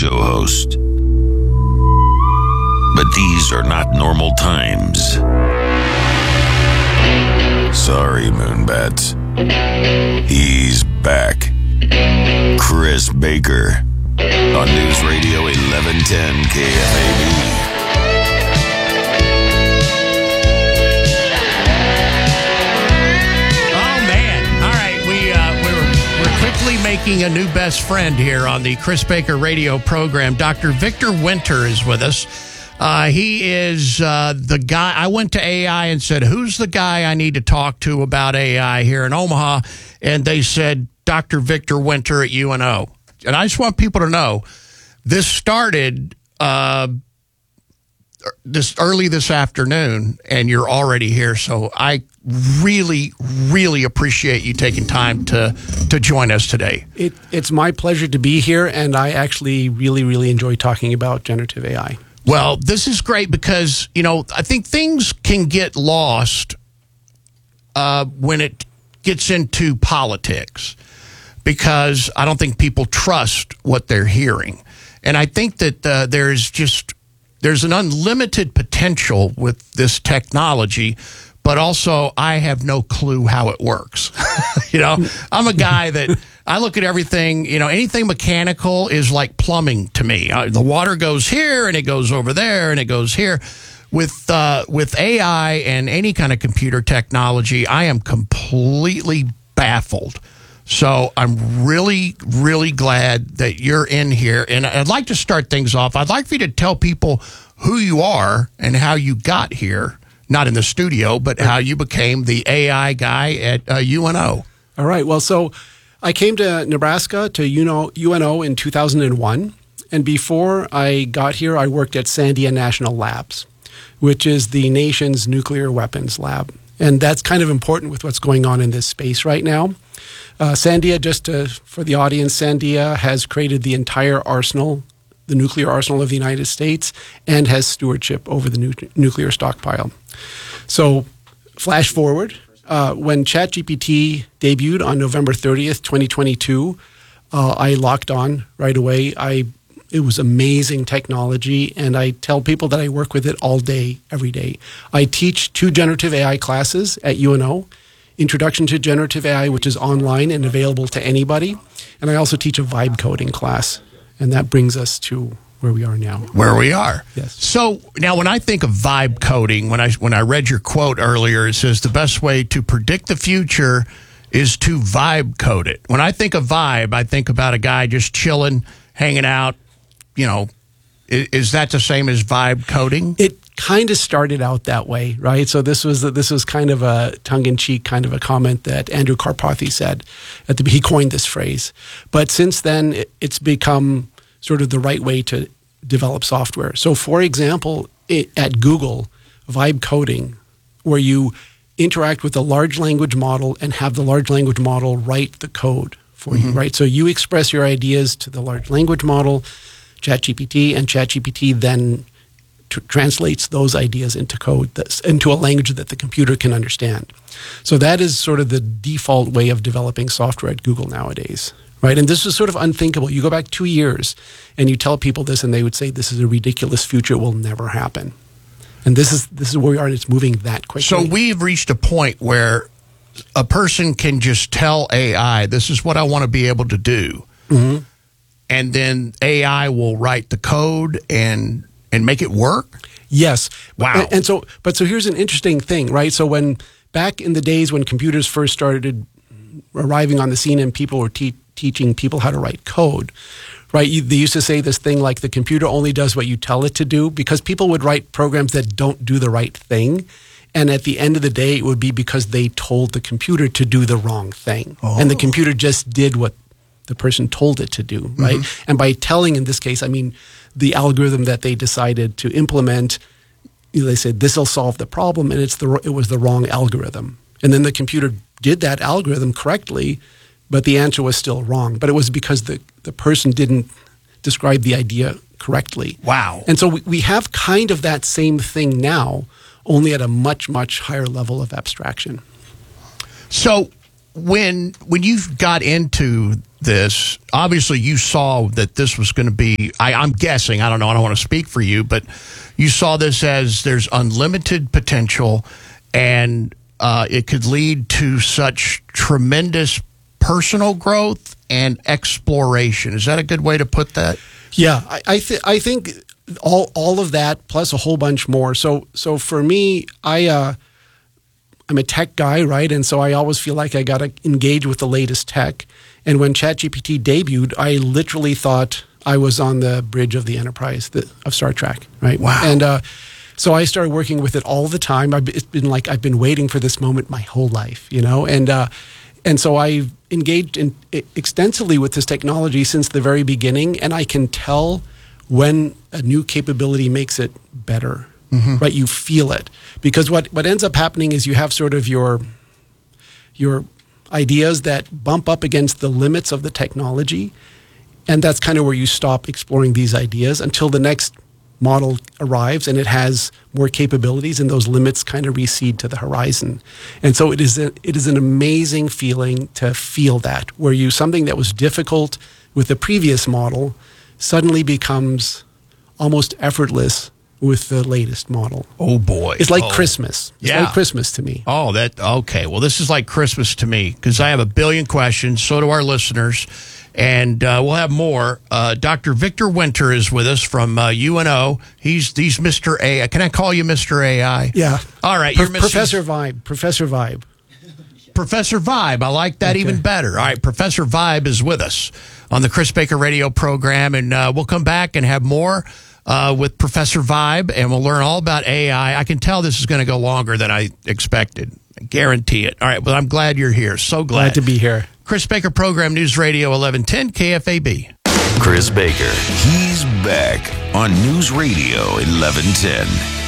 show host. But these are not normal times. Sorry, Moonbats. He's back. Chris Baker on News Radio 1110 KFAB. Making a new best friend here on the Chris Baker radio program. Dr. Victor Winter is with us. He is the guy. I went to AI and said, who's the guy I need to talk to about AI here in Omaha? And they said, Dr. Victor Winter at UNO. And I just want people to know, this started this afternoon, and you're already here. So I really, really appreciate you taking time to join us today. It's my pleasure to be here, and I actually really, really enjoy talking about generative AI. Well, this is great because, I think things can get lost when it gets into politics, because I don't think people trust what they're hearing. And I think that there's an unlimited potential with this technology, but also I have no clue how it works. I'm a guy that I look at everything, anything mechanical is like plumbing to me. The water goes here and it goes over there and it goes here. With AI and any kind of computer technology, I am completely baffled. So I'm really, really glad that you're in here. And I'd like to start things off. I'd like for you to tell people who you are and how you got here, not in the studio, but how you became the AI guy at UNO. All right. Well, so I came to Nebraska to UNO in 2001. And before I got here, I worked at Sandia National Labs, which is the nation's nuclear weapons lab. And that's kind of important with what's going on in this space right now. Sandia, for the audience, Sandia has created the entire arsenal, the nuclear arsenal of the United States, and has stewardship over the nuclear stockpile. So flash forward, when ChatGPT debuted on November 30th, 2022, I locked on right away. It was amazing technology, and I tell people that I work with it all day, every day. I teach 2 generative AI classes at UNO, Introduction to Generative AI, which is online and available to anybody. And I also teach a vibe coding class. And that brings us to where we are now. Where we are. Yes. So now when I think of vibe coding, when I read your quote earlier, it says the best way to predict the future is to vibe code it. When I think of vibe, I think about a guy just chilling, hanging out, Is that the same as vibe coding? It kind of started out that way, right? So this was kind of a tongue-in-cheek kind of a comment that Andrew Karpathy said. He coined this phrase. But since then, it's become sort of the right way to develop software. So for example, at Google, vibe coding, where you interact with a large language model and have the large language model write the code for you, right? So you express your ideas to the large language model, ChatGPT, and ChatGPT then translates those ideas into code, into a language that the computer can understand. So that is sort of the default way of developing software at Google nowadays, right? And this is sort of unthinkable. You go back 2 years and you tell people this and they would say, this is a ridiculous future, it will never happen. And this is where we are, and it's moving that quickly. So we've reached a point where a person can just tell AI, this is what I want to be able to do. Mm-hmm. And then AI will write the code and make it work? Yes. Wow. And so here's an interesting thing, right? So back in the days when computers first started arriving on the scene and people were teaching people how to write code, right? They used to say this thing like the computer only does what you tell it to do, because people would write programs that don't do the right thing. And at the end of the day, it would be because they told the computer to do the wrong thing. Oh. And the computer just did what the person told it to do, right? Mm-hmm. And by telling, in this case, I mean the algorithm that they decided to implement, they said, this will solve the problem, and it was the wrong algorithm. And then the computer did that algorithm correctly, but the answer was still wrong. But it was because the person didn't describe the idea correctly. Wow. And so we have kind of that same thing now, only at a much, much higher level of abstraction. So when you got into this, obviously you saw that this was going to be, I'm guessing, I don't know, I don't want to speak for you, but you saw this as there's unlimited potential and it could lead to such tremendous personal growth and exploration. Is that a good way to put that? Yeah, I think all of that plus a whole bunch more. So for me, I'm a tech guy, right? And so I always feel like I got to engage with the latest tech. And when ChatGPT debuted, I literally thought I was on the bridge of the Enterprise of Star Trek, right? Wow. And so I started working with it all the time. It's been like I've been waiting for this moment my whole life, you know? And so I've engaged extensively with this technology since the very beginning, and I can tell when a new capability makes it better, right? You feel it. Because what ends up happening is you have sort of your ideas that bump up against the limits of the technology, and that's kind of where you stop exploring these ideas until the next model arrives and it has more capabilities, and those limits kind of recede to the horizon. And so it is an amazing feeling to feel that, where something that was difficult with the previous model suddenly becomes almost effortless with the latest model. Oh boy. It's like Christmas. It's like Christmas to me. Oh, okay. Well, this is like Christmas to me because I have a billion questions. So do our listeners. And we'll have more. Dr. Victor Winter is with us from UNO. He's Mr. AI. Can I call you Mr. AI? Yeah. All right. Professor Vibe. Professor Vibe. Professor Vibe. I like that even better. All right. Professor Vibe is with us on the Chris Baker radio program. And we'll come back and have more with Professor Vibe. And we'll learn all about AI. I can tell this is going to go longer than I expected. I guarantee it. All right. Well, I'm glad you're here. So glad to be here. Chris Baker Program, News Radio 1110 KFAB. Chris Baker, he's back on News Radio 1110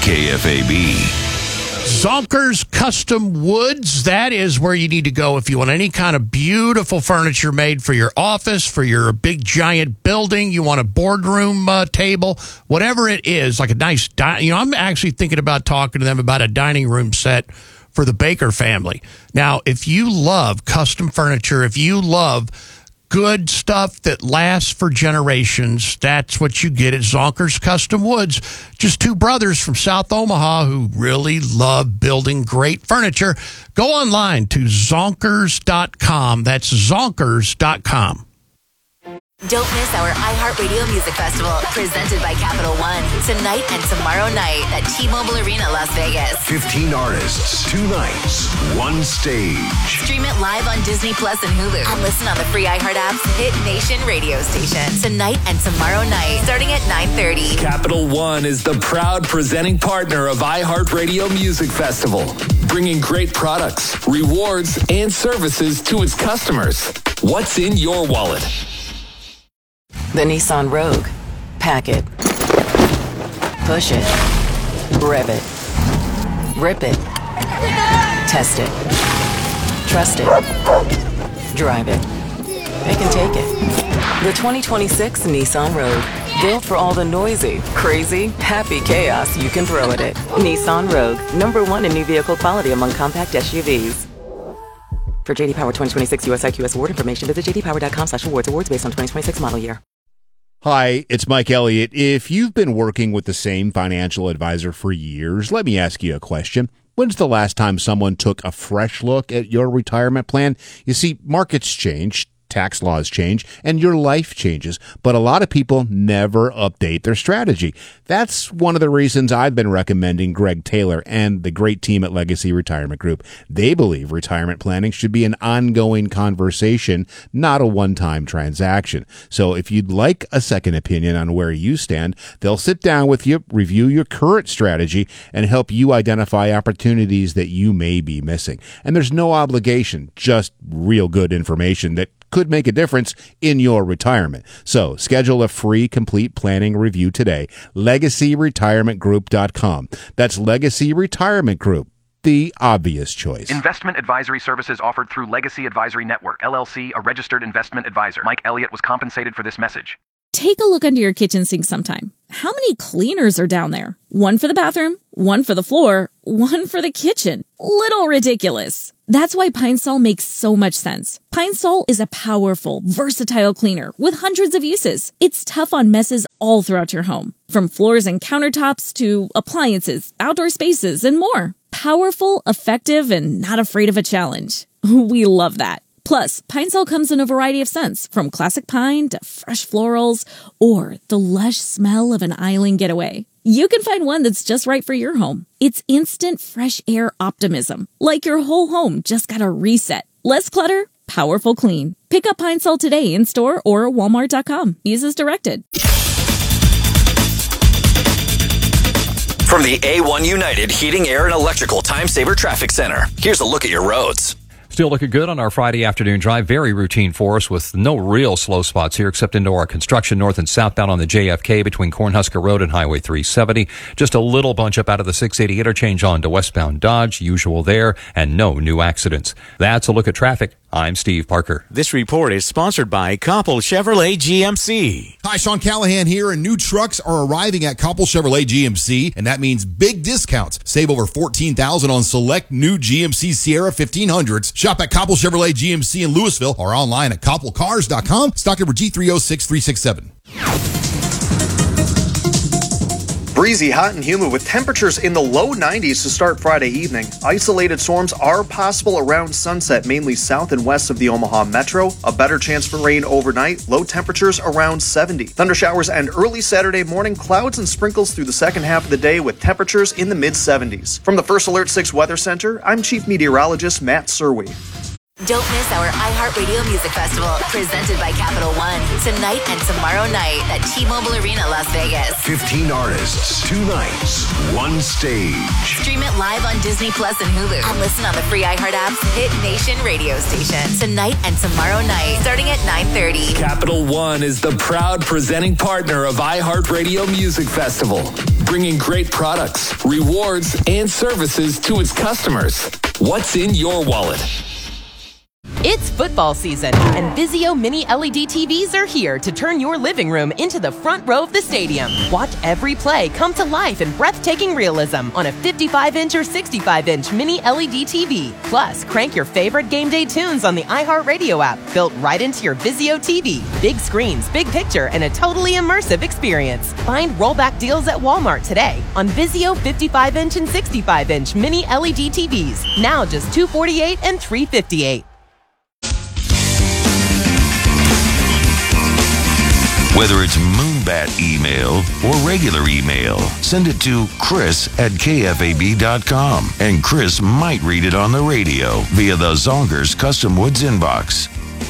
KFAB. Zonkers Custom Woods, that is where you need to go if you want any kind of beautiful furniture made for your office, for your big giant building, you want a boardroom table, whatever it is, like a nice, I'm actually thinking about talking to them about a dining room set for the Baker family. Now, if you love custom furniture, if you love good stuff that lasts for generations, that's what you get at Zonkers Custom Woods. Just two brothers from South Omaha who really love building great furniture. Go online to zonkers.com. That's zonkers.com. Don't miss our iHeartRadio Music Festival, presented by Capital One, tonight and tomorrow night at T-Mobile Arena, Las Vegas. 15 artists, 2 nights, 1 stage. Stream it live on Disney Plus and Hulu, and listen on the free iHeart app's Hit Nation radio station. Tonight and tomorrow night, starting at 9:30. Capital One is the proud presenting partner of iHeartRadio Music Festival, bringing great products, rewards, and services to its customers. What's in your wallet? The Nissan Rogue. Pack it. Push it. Rev it. Rip it. Test it. Trust it. Drive it. They can take it. The 2026 Nissan Rogue. Built for all the noisy, crazy, happy chaos you can throw at it. Nissan Rogue. #1 in new vehicle quality among compact SUVs. For JD Power 2026 US IQS award information, visit jdpower.com/awards. Awards based on 2026 model year. Hi, it's Mike Elliott. If you've been working with the same financial advisor for years, let me ask you a question. When's the last time someone took a fresh look at your retirement plan? You see, markets change, tax laws change, and your life changes, but a lot of people never update their strategy. That's one of the reasons I've been recommending Greg Taylor and the great team at Legacy Retirement Group. They believe retirement planning should be an ongoing conversation, not a one-time transaction. So if you'd like a second opinion on where you stand, they'll sit down with you, review your current strategy, and help you identify opportunities that you may be missing. And there's no obligation, just real good information that could make a difference in your retirement. So schedule a free complete planning review today. LegacyRetirementGroup.com. That's Legacy Retirement Group, the obvious choice. Investment advisory services offered through Legacy Advisory Network, LLC, a registered investment advisor. Mike Elliott was compensated for this message. Take a look under your kitchen sink sometime. how many cleaners are down there? One for the bathroom, one for the floor, one for the kitchen. Little ridiculous. That's why Pine Sol makes so much sense. Pine Sol is a powerful, versatile cleaner with hundreds of uses. It's tough on messes all throughout your home, from floors and countertops to appliances, outdoor spaces, and more. Powerful, effective, and not afraid of a challenge. We love that. Plus, Pine Sol comes in a variety of scents, from classic pine to fresh florals, or the lush smell of an island getaway. You can find one that's just right for your home. It's instant fresh air optimism, like your whole home just got a reset. Less clutter, powerful clean. Pick up Pine Sol today in store or walmart.com. Use as directed. From the A1 United Heating, Air, and Electrical Time Saver Traffic Center, here's a look at your roads. Still looking good on our Friday afternoon drive. Very routine for us with no real slow spots here except into our construction north and southbound on the JFK between Cornhusker Road and Highway 370. Just a little bunch up out of the 680 interchange on to westbound Dodge, usual there, and no new accidents. That's a look at traffic. I'm Steve Parker. This report is sponsored by Koppel Chevrolet GMC. Hi, Sean Callahan here, and new trucks are arriving at Koppel Chevrolet GMC, and that means big discounts. Save over $14,000 on select new GMC Sierra 1500s. Shop at Koppel Chevrolet GMC in Louisville or online at koppelcars.com. Stock number G306367. Breezy, hot and humid with temperatures in the low 90s to start Friday evening. Isolated storms are possible around sunset, mainly south and west of the Omaha Metro. A better chance for rain overnight. Low temperatures around 70. Thundershowers and early Saturday morning, clouds and sprinkles through the second half of the day with temperatures in the mid-70s. From the First Alert 6 Weather Center, I'm Chief Meteorologist Matt Surwey. Don't miss our iHeartRadio Music Festival, presented by Capital One, tonight and tomorrow night at T-Mobile Arena, Las Vegas. 15 artists, 2 nights, 1 stage. Stream it live on Disney Plus and Hulu, and listen on the free iHeart app's Hit Nation radio station. Tonight and tomorrow night, starting at 9:30. Capital One is the proud presenting partner of iHeartRadio Music Festival, bringing great products, rewards, and services to its customers. What's in your wallet? It's football season, and Vizio Mini LED TVs are here to turn your living room into the front row of the stadium. Watch every play come to life in breathtaking realism on a 55-inch or 65-inch Mini LED TV. Plus, crank your favorite game day tunes on the iHeartRadio app, built right into your Vizio TV. Big screens, big picture, and a totally immersive experience. Find rollback deals at Walmart today on Vizio 55-inch and 65-inch Mini LED TVs. Now just $248 and $358. Whether it's Moonbat email or regular email, send it to chris@kfab.com, and Chris might read it on the radio via the Zonkers Custom Woods inbox.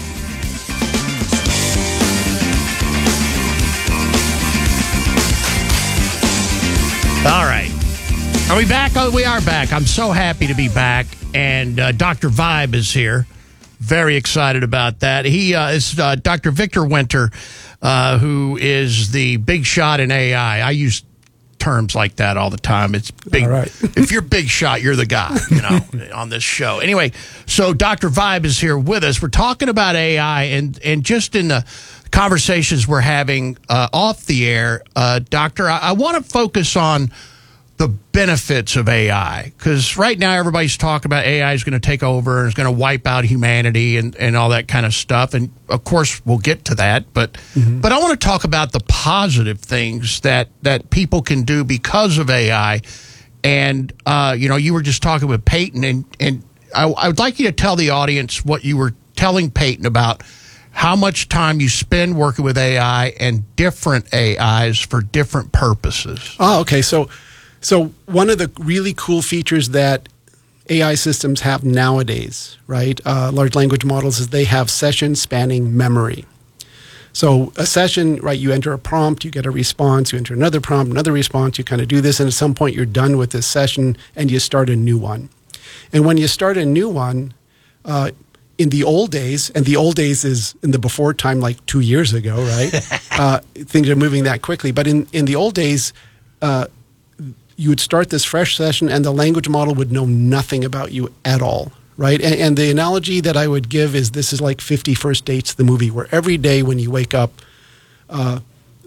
All right. Are we back? Oh, we are back. I'm so happy to be back, and Dr. Vibe is here. Very excited about that. He is Dr. Victor Winter, who is the big shot in AI. I use terms like that all the time. It's big. All right. If you're big shot, you're the guy, on this show. Anyway, so Dr. Vibe is here with us. We're talking about AI, and just in the conversations we're having off the air, Doctor, I want to focus on the benefits of AI, because right now everybody's talking about AI is going to take over and is going to wipe out humanity and all that kind of stuff. And of course, we'll get to that. But I want to talk about the positive things that people can do because of AI. And, you were just talking with Peyton, and I would like you to tell the audience what you were telling Peyton about how much time you spend working with AI and different AIs for different purposes. Oh, okay. So one of the really cool features that AI systems have nowadays, right, large language models, is they have session spanning memory. So a session, right, you enter a prompt, you get a response, you enter another prompt, another response, you kind of do this, and at some point you're done with this session and you start a new one. And when you start a new one, in the old days, and the old days is in the before time, like 2 years ago, right? Things are moving that quickly. But in the old days, you would start this fresh session and the language model would know nothing about you at all, right? And the analogy that I would give is this is like 50 First Dates, the movie, where every day when you wake up,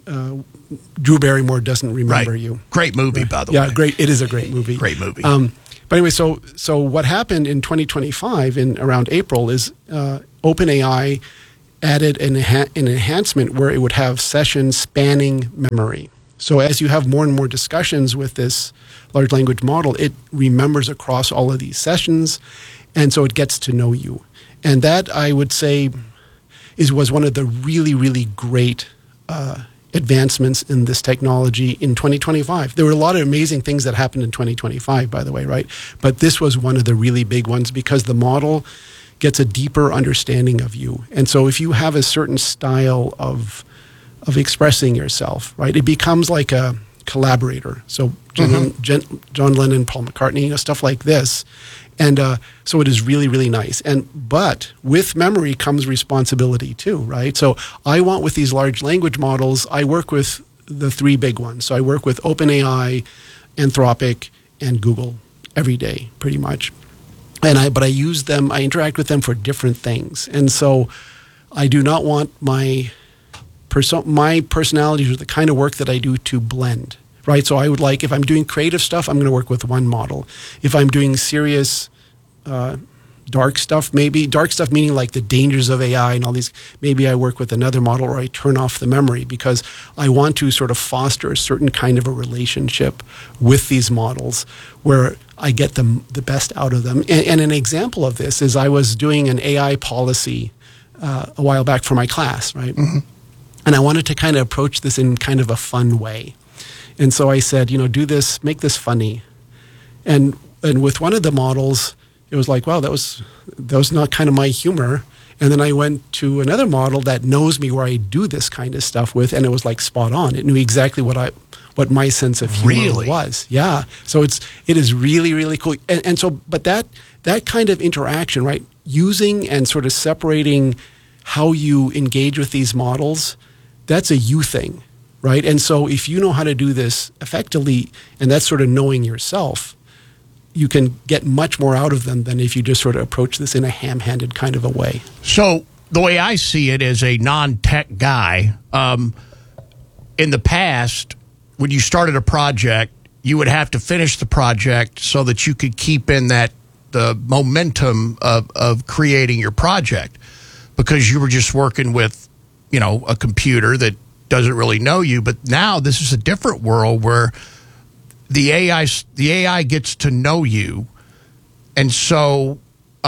Drew Barrymore Doesn't Remember You. Great movie, by the way. Yeah, great. It is a great movie. Great movie. But anyway, so what happened in 2025 in around April is OpenAI added an enhancement where it would have session spanning memory. So as you have more and more discussions with this large language model, it remembers across all of these sessions, and so it gets to know you. And that, I would say, was one of the really, really great advancements in this technology in 2025. There were a lot of amazing things that happened in 2025, by the way, right? But this was one of the really big ones because the model gets a deeper understanding of you. And so if you have a certain style of expressing yourself, right, it becomes like a collaborator. So John Lennon, Paul McCartney, stuff like this. And so it is really, really nice. But with memory comes responsibility too, right? So I want with these large language models, I work with the three big ones. So I work with OpenAI, Anthropic, and Google every day, pretty much. But I use them, I interact with them for different things. And so I do not want my personalities or the kind of work that I do to blend. Right, so I would like, if I'm doing creative stuff, I'm going to work with one model. If I'm doing serious dark stuff, maybe, dark stuff meaning like the dangers of AI and all these, maybe I work with another model or I turn off the memory because I want to sort of foster a certain kind of a relationship with these models where I get the best out of them. And an example of this is I was doing an AI policy a while back for my class, right? Mm-hmm. And I wanted to kind of approach this in kind of a fun way. And so I said, do this, make this funny. And with one of the models, it was like, wow, that was not kind of my humor. And then I went to another model that knows me where I do this kind of stuff with, and it was like spot on. It knew exactly what my sense of humor was. Yeah. So it is really, really cool. And so, but that kind of interaction, right? Using and sort of separating how you engage with these models, that's a you thing. Right. And so if you know how to do this effectively, and that's sort of knowing yourself, you can get much more out of them than if you just sort of approach this in a ham-handed kind of a way. So the way I see it as a non-tech guy, in the past, when you started a project, you would have to finish the project so that you could keep in the momentum of creating your project because you were just working with, a computer that doesn't really know you. But now this is a different world where the AI gets to know you, and so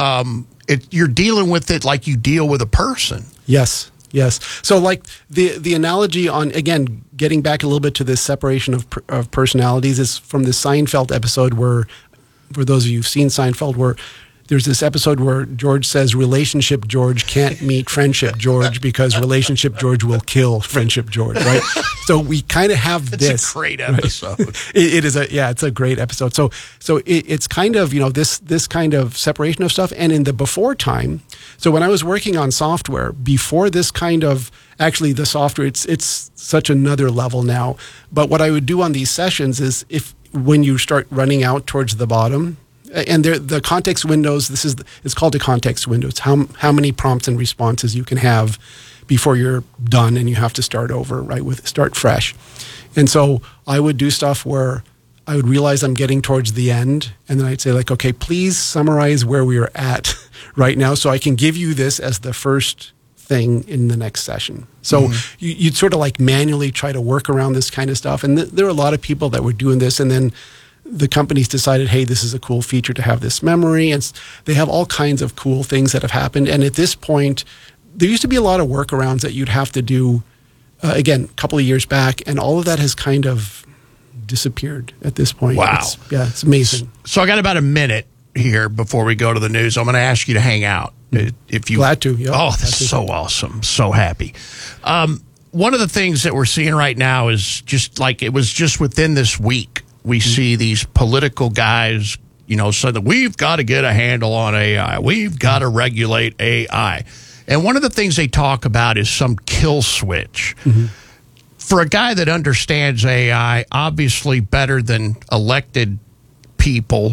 you're dealing with it like you deal with a person. Yes. So like the analogy on, again, getting back a little bit to this separation of personalities is from the Seinfeld episode where, for those of you who've seen Seinfeld, where there's this episode where George says relationship George can't meet friendship George because relationship George will kill friendship George, right? So we kind of have this. It's a great episode. Right? It's a great episode. So it's kind of, this kind of separation of stuff. And in the before time, so when I was working on software, before this kind of, actually the software, it's such another level now. But what I would do on these sessions is when you start running out towards the bottom, and the context windows, it's called a context window. It's how many prompts and responses you can have before you're done and you have to start over, right? Start fresh. And so I would do stuff where I would realize I'm getting towards the end, and then I'd say like, okay, please summarize where we are at right now so I can give you this as the first thing in the next session. So you'd sort of like manually try to work around this kind of stuff. And there are a lot of people that were doing this, and then the companies decided, hey, this is a cool feature to have this memory. And they have all kinds of cool things that have happened. And at this point, there used to be a lot of workarounds that you'd have to do, again, a couple of years back. And all of that has kind of disappeared at this point. Wow. It's amazing. So I got about a minute here before we go to the news. I'm going to ask you to hang out. If you Glad to. Yep. Oh, this is so awesome. So happy. One of the things that we're seeing right now is just like it was just within this week. We see these political guys, saying that we've got to get a handle on AI. We've got to regulate AI. And one of the things they talk about is some kill switch. Mm-hmm. For a guy that understands AI, obviously better than elected people,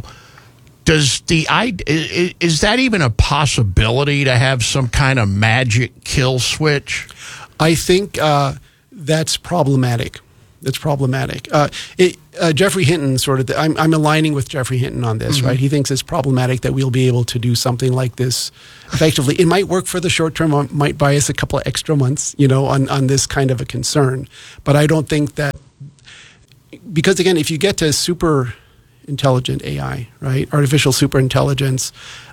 is that even a possibility to have some kind of magic kill switch? I think that's problematic. It's problematic. Jeffrey Hinton I'm aligning with Jeffrey Hinton on this, right? He thinks it's problematic that we'll be able to do something like this effectively. It might work for the short term, might buy us a couple of extra months, on this kind of a concern. But I don't think that, because again, if you get to super intelligent AI, right, artificial super intelligence,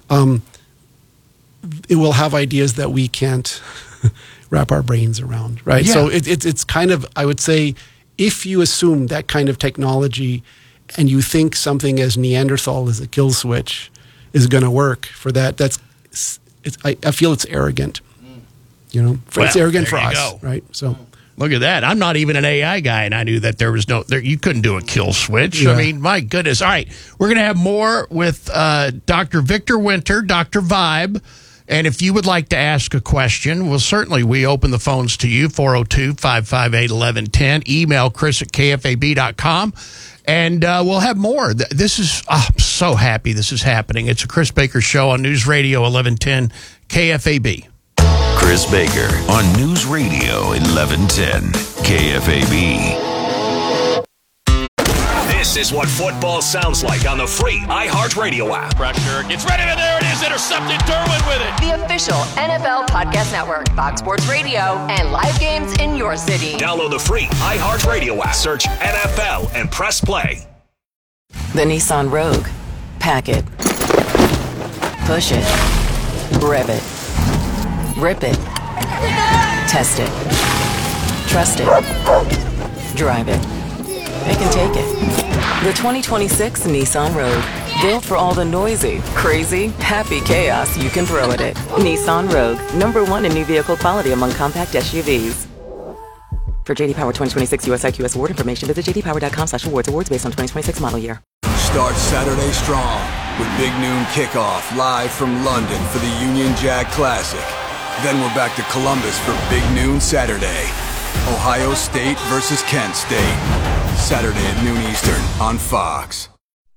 it will have ideas that we can't wrap our brains around, right? Yeah. So it's kind of, I would say, if you assume that kind of technology and you think something as Neanderthal as a kill switch is going to work for that, I feel it's arrogant. It's arrogant for us, right? So look at that. I'm not even an AI guy, and I knew that you couldn't do a kill switch. Yeah. I mean, my goodness. All right, we're going to have more with Dr. Victor Winter, Dr. Vibe. And if you would like to ask a question, we open the phones to you, 402-558-1110. Email chris@kfab.com. And we'll have more. I'm so happy this is happening. It's a Chris Baker Show on News Radio 1110 KFAB. Chris Baker on News Radio 1110 KFAB. This is what football sounds like on the free iHeartRadio app. Pressure gets ready, and there it is, intercepted. Derwin with it. The official NFL Podcast Network, Fox Sports Radio, and live games in your city. Download the free iHeartRadio app. Search NFL and press play. The Nissan Rogue. Pack it. Push it. Rev it. Rip it. Test it. Trust it. Drive it. It can take it. The 2026 Nissan Rogue. Built for all the noisy, crazy, happy chaos you can throw at it. Nissan Rogue. #1 in new vehicle quality among compact SUVs. For JD Power 2026 US IQS award information, visit jdpower.com/awards. Awards based on 2026 model year. Start Saturday strong with Big Noon Kickoff live from London for the Union Jack Classic. Then we're back to Columbus for Big Noon Saturday. Ohio State versus Kent State. Saturday at noon Eastern on Fox.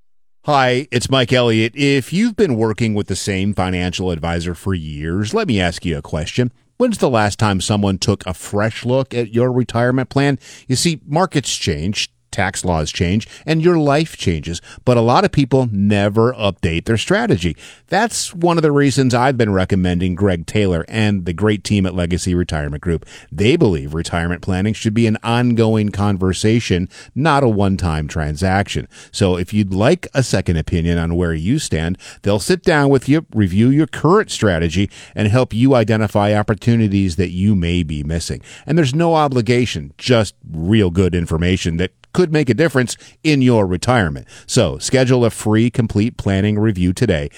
Hi, it's Mike Elliott. If you've been working with the same financial advisor for years, let me ask you a question. When's the last time someone took a fresh look at your retirement plan? You see, markets change, tax laws change, and your life changes, but a lot of people never update their strategy. That's one of the reasons I've been recommending Greg Taylor and the great team at Legacy Retirement Group. They believe retirement planning should be an ongoing conversation, not a one-time transaction. So if you'd like a second opinion on where you stand, they'll sit down with you, review your current strategy, and help you identify opportunities that you may be missing. And there's no obligation, just real good information that could make a difference in your retirement. So schedule a free complete planning review today.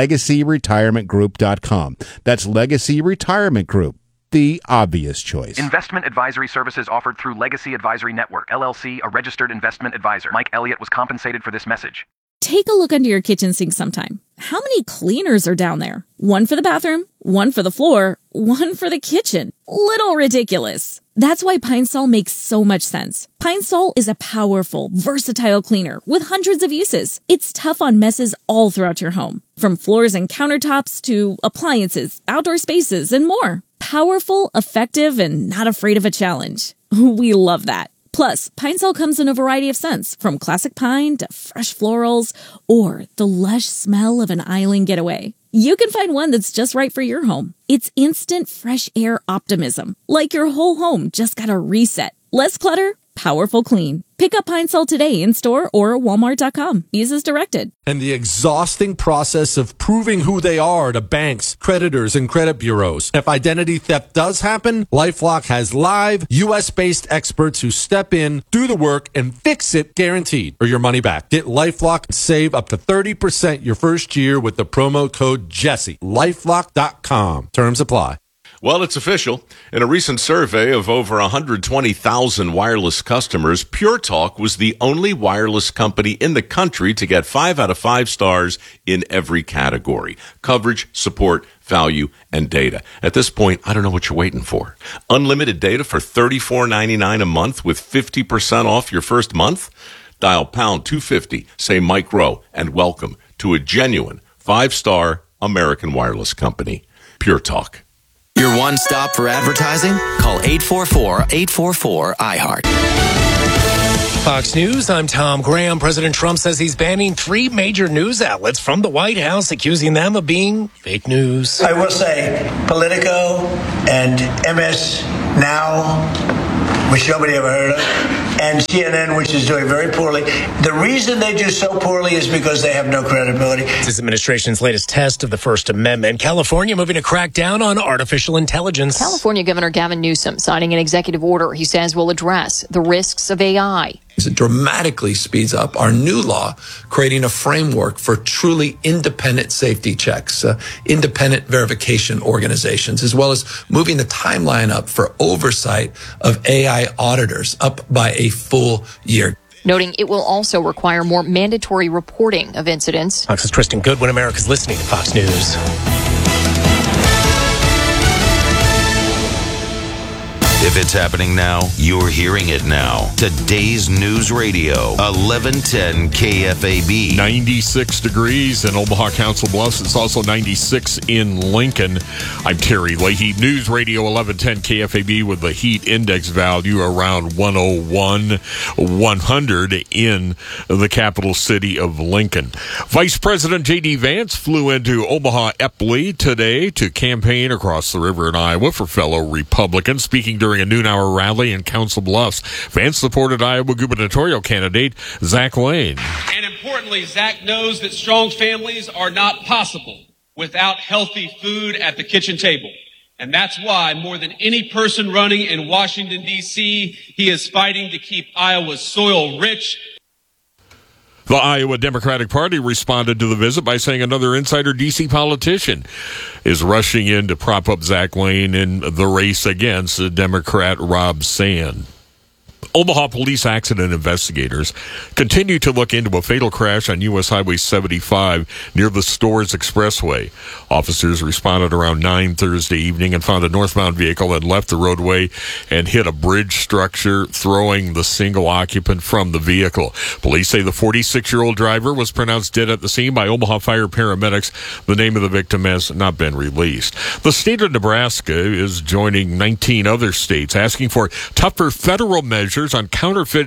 LegacyRetirementGroup.com. That's Legacy Retirement Group, the obvious choice. Investment advisory services offered through Legacy Advisory Network, LLC, a registered investment advisor. Mike Elliott was compensated for this message. Take a look under your kitchen sink sometime. How many cleaners are down there? One for the bathroom, one for the floor, one for the kitchen. Little ridiculous. That's why Pine Sol makes so much sense. Pine Sol is a powerful, versatile cleaner with hundreds of uses. It's tough on messes all throughout your home, from floors and countertops to appliances, outdoor spaces, and more. Powerful, effective, and not afraid of a challenge. We love that. Plus, Pine Sol comes in a variety of scents, from classic pine to fresh florals, or the lush smell of an island getaway. You can find one that's just right for your home. It's instant fresh air optimism, like your whole home just got a reset. Less clutter, powerful clean. Pick up Pine Sol today in store or walmart.com. Use as directed. And the exhausting process of proving who they are to banks, creditors, and credit bureaus. If identity theft does happen, LifeLock has live, U.S.-based experts who step in, do the work, and fix it guaranteed, or your money back. Get LifeLock and save up to 30% your first year with the promo code Jesse. LifeLock.com. Terms apply. Well, it's official. In a recent survey of over 120,000 wireless customers, Pure Talk was the only wireless company in the country to get 5 out of 5 stars in every category: coverage, support, value, and data. At this point, I don't know what you're waiting for. Unlimited data for $34.99 a month with 50% off your first month? Dial pound 250, say Mike Rowe, and welcome to a genuine 5-star American wireless company, Pure Talk. Your one stop for advertising? Call 844-844-iHeart. Fox News, I'm Tom Graham. President Trump says he's banning 3 major news outlets from the White House, accusing them of being fake news. I will say Politico and MS Now, which nobody ever heard of, and CNN, which is doing very poorly. The reason they do so poorly is because they have no credibility. This is the administration's latest test of the First Amendment. California moving to crack down on artificial intelligence. California Governor Gavin Newsom signing an executive order he says will address the risks of AI. It dramatically speeds up our new law, creating a framework for truly independent safety checks, independent verification organizations, as well as moving the timeline up for oversight of AI auditors up by a full year. Noting it will also require more mandatory reporting of incidents. Fox's Kristen Goodwin, America's listening to Fox News. If it's happening now, you're hearing it now. Today's News Radio, 1110 KFAB. 96 degrees in Omaha Council Bluffs. It's also 96 in Lincoln. I'm Terry Leahy. News Radio 1110 KFAB with the heat index value around 101, 100 in the capital city of Lincoln. Vice President J.D. Vance flew into Omaha Epley today to campaign across the river in Iowa for fellow Republicans. Speaking during a noon-hour rally in Council Bluffs, Vance supported Iowa gubernatorial candidate Zach Lane. And importantly, Zach knows that strong families are not possible without healthy food at the kitchen table. And that's why, more than any person running in Washington, D.C., he is fighting to keep Iowa's soil rich. The Iowa Democratic Party responded to the visit by saying another insider D.C. politician is rushing in to prop up Zach Lane in the race against Democrat Rob Sand. Omaha police accident investigators continue to look into a fatal crash on U.S. Highway 75 near the Stores Expressway. Officers responded around 9 Thursday evening and found a northbound vehicle that left the roadway and hit a bridge structure, throwing the single occupant from the vehicle. Police say the 46-year-old driver was pronounced dead at the scene by Omaha Fire paramedics. The name of the victim has not been released. The state of Nebraska is joining 19 other states asking for tougher federal measures on counterfeit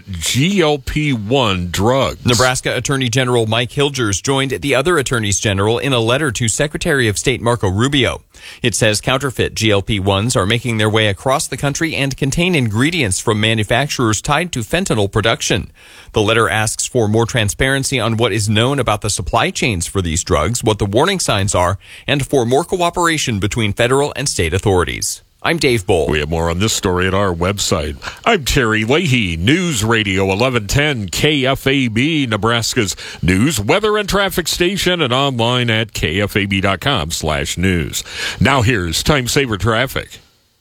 GLP-1 drugs. Nebraska Attorney General Mike Hilgers joined the other attorneys general in a letter to Secretary of State Marco Rubio. It says counterfeit GLP-1s are making their way across the country and contain ingredients from manufacturers tied to fentanyl production. The letter asks for more transparency on what is known about the supply chains for these drugs, what the warning signs are, and for more cooperation between federal and state authorities. I'm Dave Bull. We have more on this story at our website. I'm Terry Leahy, News Radio 1110 KFAB, Nebraska's news, weather, and traffic station, and online at kfab.com/news. Now here's Time Saver Traffic.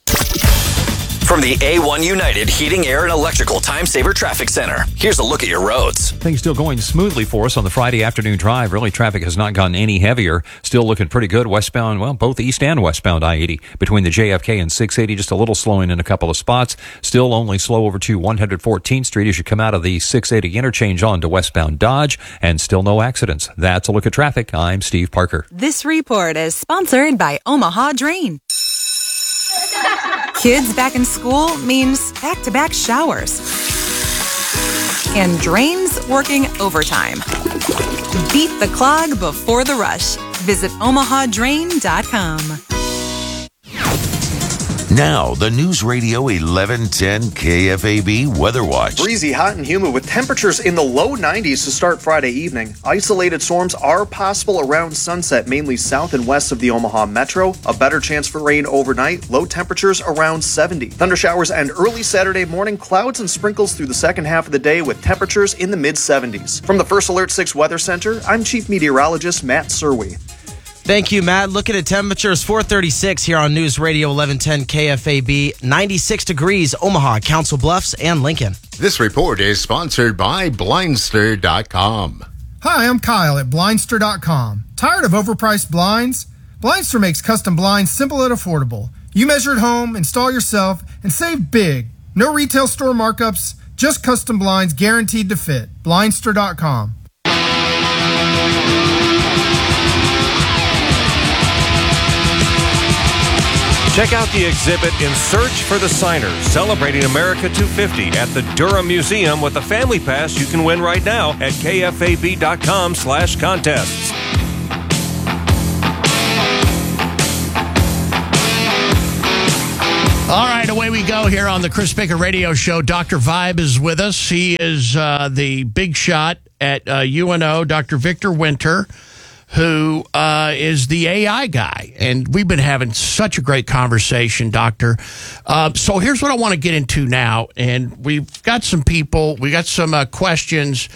From the A1 United Heating, Air, and Electrical Time Saver Traffic Center, here's a look at your roads. Things still going smoothly for us on the Friday afternoon drive. Really, traffic has not gotten any heavier. Still looking pretty good westbound, well, both east and westbound I-80 between the JFK and 680. Just a little slowing in a couple of spots. Still only slow over to 114th Street as you come out of the 680 interchange on to westbound Dodge, and still no accidents. That's a look at traffic. I'm Steve Parker. This report is sponsored by Omaha Drain. Kids back in school means back-to-back showers. And drains working overtime. Beat the clog before the rush. Visit omahadrain.com. Now, the News Radio 1110 KFAB Weather Watch. Breezy, hot and humid with temperatures in the low 90s to start Friday evening. Isolated storms are possible around sunset, mainly south and west of the Omaha Metro. A better chance for rain overnight. Low temperatures around 70. Thundershowers and early Saturday morning, clouds and sprinkles through the second half of the day with temperatures in the mid-70s. From the First Alert 6 Weather Center, I'm Chief Meteorologist Matt Serwe. Thank you, Matt. Looking at temperatures, 436 here on News Radio 1110 KFAB, 96 degrees, Omaha, Council Bluffs, and Lincoln. This report is sponsored by Blindster.com. Hi, I'm Kyle at Blindster.com. Tired of overpriced blinds? Blindster makes custom blinds simple and affordable. You measure at home, install yourself, and save big. No retail store markups, just custom blinds guaranteed to fit. Blindster.com. Check out the exhibit In Search for the Signers, celebrating America 250 at the Durham Museum with a family pass you can win right now at kfab.com/contests. All right, away we go here on the Chris Baker Radio Show. Dr. Vibe is with us. He is the big shot at UNO, Dr. Victor Winter, who is the AI guy. And we've been having such a great conversation, Doctor. So here's what I want to get into now. And we've got some people, we got some questions.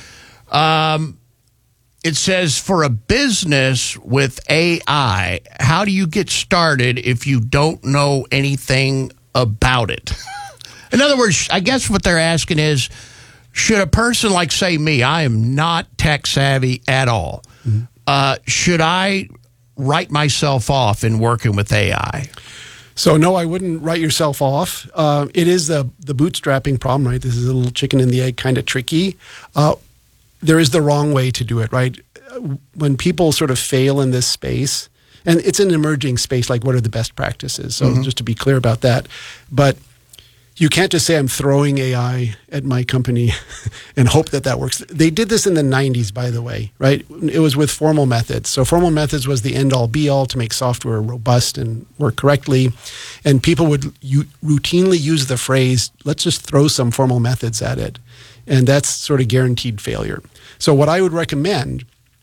It says, for a business with AI, how do you get started if you don't know anything about it? In other words, I guess what they're asking is, should a person like, say, me, I am not tech savvy at all, should I write myself off in working with AI? So, no, I wouldn't write yourself off. It is the bootstrapping problem, right? This is a little chicken and the egg kind of tricky. There is the wrong way to do it, right? When people sort of fail in this space, and it's an emerging space, like what are the best practices? So just to be clear about that. But you can't just say I'm throwing AI at my company and hope that that works. They did this in the 90s, by the way, right? It was with formal methods. So formal methods was the end-all, be-all to make software robust and work correctly. And people would routinely use the phrase, let's just throw some formal methods at it. And that's sort of guaranteed failure. So what I would recommend,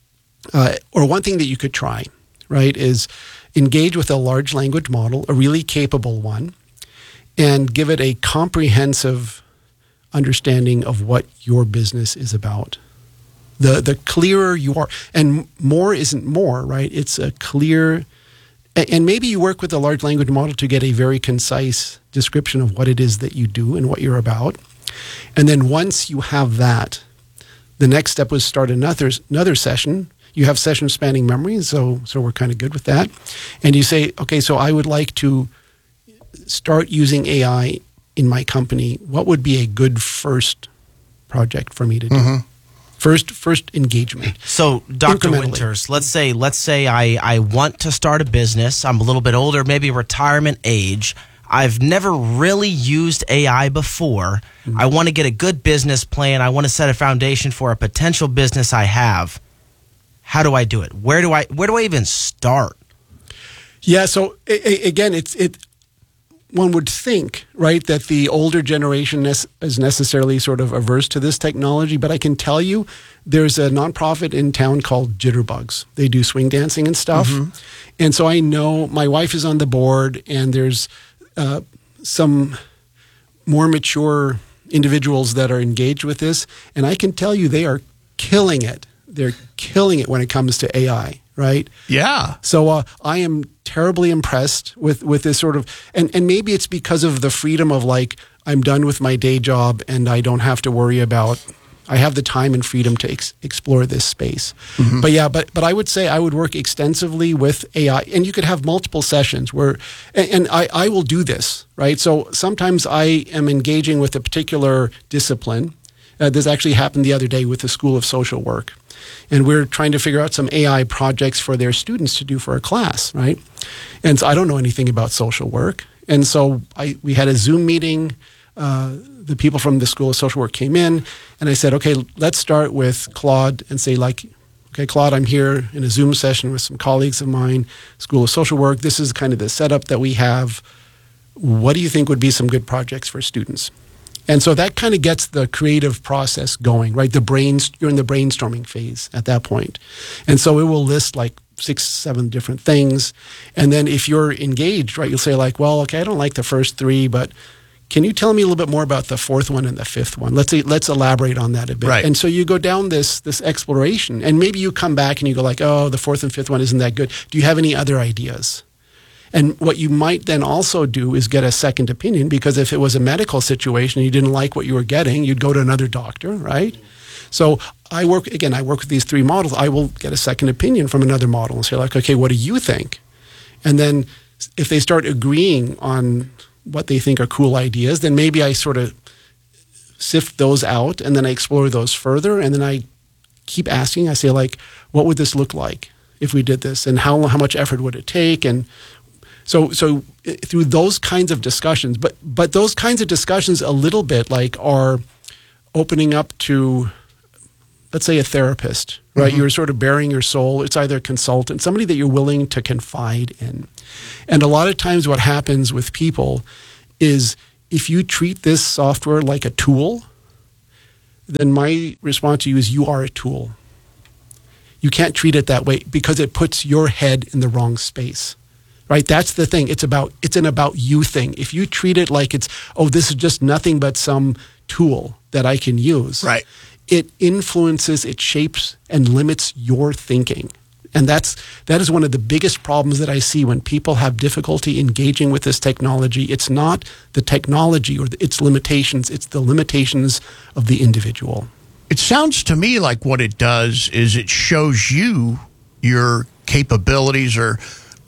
or one thing that you could try, right, is engage with a large language model, a really capable one, and give it a comprehensive understanding of what your business is about. The clearer you are, and more isn't more, right? It's a clear, and maybe you work with a large language model to get a very concise description of what it is that you do and what you're about. And then once you have that, the next step was start another session. You have sessions spanning memory, so we're kind of good with that. And you say, okay, so I would like to start using AI in my company. What would be a good first project for me to do? First engagement. So, Dr. Winters, let's say I want to start a business. I'm a little bit older, maybe retirement age. I've never really used AI before. I want to get a good business plan. I want to set a foundation for a potential business I have. How do I do it? Where do I even start? Yeah, so again, one would think, right, that the older generation is necessarily sort of averse to this technology, but I can tell you there's a nonprofit in town called Jitterbugs. They do swing dancing and stuff. And so I know my wife is on the board, and there's some more mature individuals that are engaged with this, and I can tell you they are killing it. They're killing it when it comes to AI, right? Yeah. So I am terribly impressed with this sort of, and maybe it's because of the freedom of like, I'm done with my day job and I don't have to worry about, I have the time and freedom to explore this space. But yeah, but I would say I would work extensively with AI, and you could have multiple sessions where, and I will do this, right? So sometimes I am engaging with a particular discipline. This actually happened the other day with the School of Social Work. And we're trying to figure out some AI projects for their students to do for a class, right? And so I don't know anything about social work. And so we had a Zoom meeting. The people from the School of Social Work came in, and I said, okay, let's start with Claude and say like, okay, Claude, I'm here in a Zoom session with some colleagues of mine, School of Social Work. This is kind of the setup that we have. What do you think would be some good projects for students? And so that kind of gets the creative process going, right? You're in the brainstorming phase at that point. And so it will list like 6, 7 different things. And then if you're engaged, right, you'll say like, well, okay, I don't like the first 3, but can you tell me a little bit more about the 4th one and the 5th one? Let's elaborate on that a bit. Right. And so you go down this exploration, and maybe you come back and you go like, oh, the 4th and 5th one isn't that good. Do you have any other ideas? And what you might then also do is get a second opinion, because if it was a medical situation and you didn't like what you were getting, you'd go to another doctor, right? So I work with these 3 models. I will get a second opinion from another model and say like, okay, what do you think? And then if they start agreeing on what they think are cool ideas, then maybe I sort of sift those out, and then I explore those further, and then I keep asking. I say like, what would this look like if we did this, and how much effort would it take? And So through those kinds of discussions, but those kinds of discussions a little bit like are opening up to, let's say, a therapist, right? You're sort of bearing your soul. It's either a consultant, somebody that you're willing to confide in. And a lot of times what happens with people is if you treat this software like a tool, then my response to you is you are a tool. You can't treat it that way because it puts your head in the wrong space, right? That's the thing. It's an about you thing. If you treat it like it's, this is just nothing but some tool that I can use. Right. It influences, it shapes and limits your thinking. And that is one of the biggest problems that I see when people have difficulty engaging with this technology. It's not the technology or its limitations, it's the limitations of the individual. It sounds to me like what it does is it shows you your capabilities or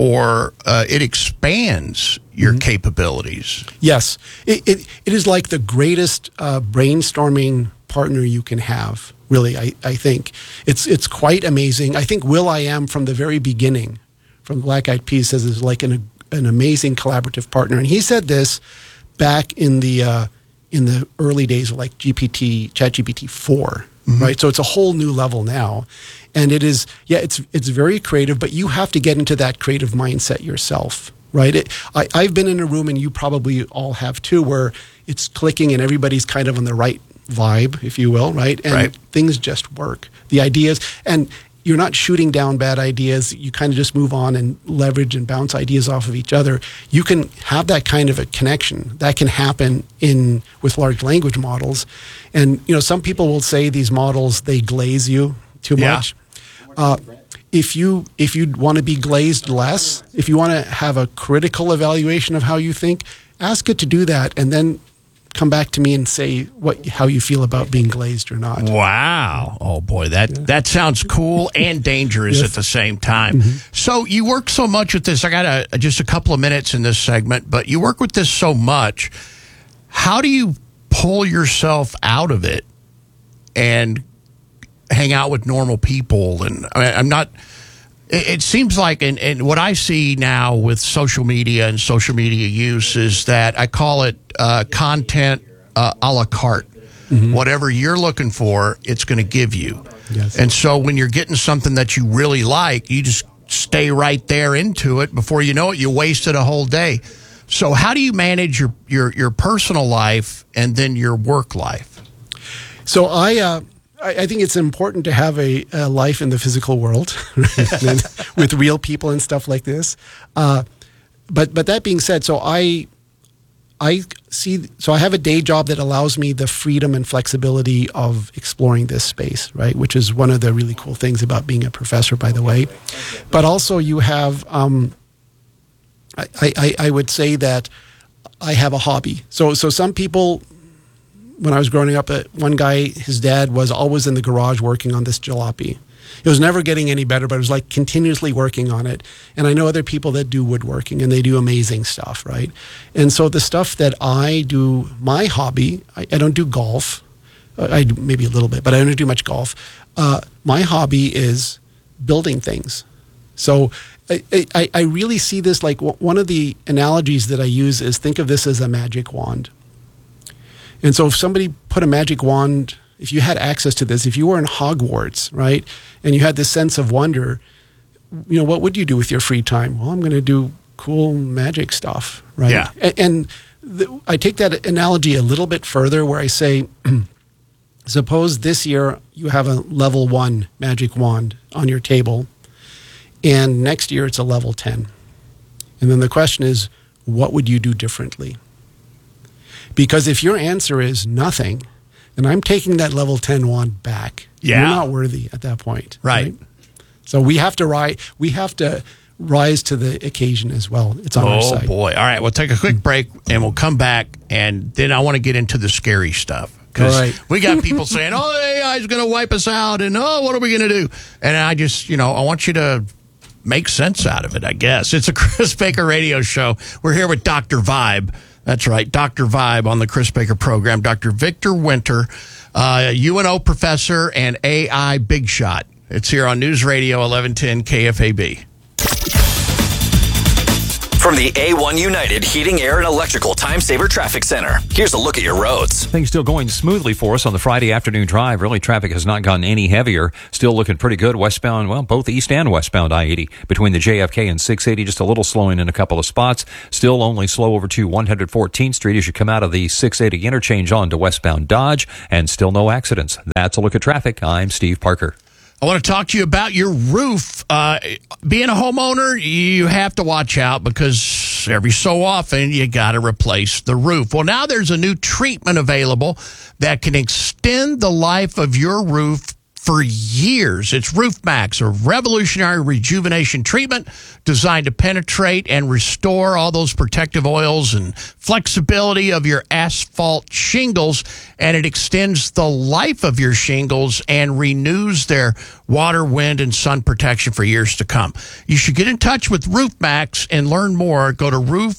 it expands your capabilities. Yes. It is like the greatest brainstorming partner you can have. Really, I think it's quite amazing. I think Will.i.am from the very beginning, from Black Eyed Peas, says is like an amazing collaborative partner. And he said this back in the early days of like ChatGPT 4, right? So it's a whole new level now, and it is it's very creative, but you have to get into that creative mindset yourself, right? I've been in a room, and you probably all have too, where it's clicking and everybody's kind of on the right vibe, if you will, right? And things just work. The ideas, and you're not shooting down bad ideas. You kind of just move on and leverage and bounce ideas off of each other. You can have that kind of a connection. That can happen with large language models. And, some people will say these models, they glaze you too much. If you want to be glazed less, if you want to have a critical evaluation of how you think, ask it to do that, and then come back to me and say how you feel about being glazed or not. Wow. Oh, boy, that sounds cool and dangerous at the same time. So you work so much with this. I got just a couple of minutes in this segment, but you work with this so much. How do you pull yourself out of it and hang out with normal people? And I'm not... It seems like, and what I see now with social media and social media use is that I call it content a la carte. Whatever you're looking for, it's going to give you. Yes. And so when you're getting something that you really like, you just stay right there into it. Before you know it, you wasted a whole day. So how do you manage your personal life and then your work life? So I think it's important to have a life in the physical world with real people and stuff like this. But that being said, so I have a day job that allows me the freedom and flexibility of exploring this space, right? Which is one of the really cool things about being a professor, by the way. But also you have, I would say that I have a hobby. So some people... When I was growing up, one guy, his dad was always in the garage working on this jalopy. It was never getting any better, but it was like continuously working on it. And I know other people that do woodworking, and they do amazing stuff, right? And so the stuff that I do, my hobby, I don't do golf. I do maybe a little bit, but I don't do much golf. My hobby is building things. So I really see this like one of the analogies that I use is think of this as a magic wand. And so if somebody put a magic wand, if you had access to this, if you were in Hogwarts, right, and you had this sense of wonder, what would you do with your free time? Well, I'm going to do cool magic stuff, right? Yeah. And I take that analogy a little bit further where I say, suppose this year you have a level 1 magic wand on your table, and next year it's a level 10. And then the question is, what would you do differently? Because if your answer is nothing, then I'm taking that level 10 wand back. Yeah. You're not worthy at that point. Right. So we have to rise to the occasion as well. It's on our side. Oh, boy. All right. We'll take a quick break, and we'll come back, and then I want to get into the scary stuff. Because we got people saying, AI is going to wipe us out, and what are we going to do? And I just, I want you to make sense out of it, I guess. It's a Chris Baker radio show. We're here with Dr. Vibe. That's right, Dr. Vibe on the Chris Baker program. Dr. Victor Winter, UNO professor and AI big shot. It's here on News Radio 1110 KFAB. From the A1 United Heating, Air, and Electrical Time Saver Traffic Center, here's a look at your roads. Things still going smoothly for us on the Friday afternoon drive. Really, traffic has not gotten any heavier. Still looking pretty good westbound, well, both east and westbound I-80 between the JFK and 680. Just a little slowing in a couple of spots. Still only slow over to 114th Street as you come out of the 680 interchange on to westbound Dodge, and still no accidents. That's a look at traffic. I'm Steve Parker. I want to talk to you about your roof. Being a homeowner, you have to watch out because every so often you got to replace the roof. Well, now there's a new treatment available that can extend the life of your roof for years. It's Roof Max, a revolutionary rejuvenation treatment designed to penetrate and restore all those protective oils and flexibility of your asphalt shingles, and it extends the life of your shingles and renews their water, wind, and sun protection for years to come. You should get in touch with Roof Max and learn more. Go to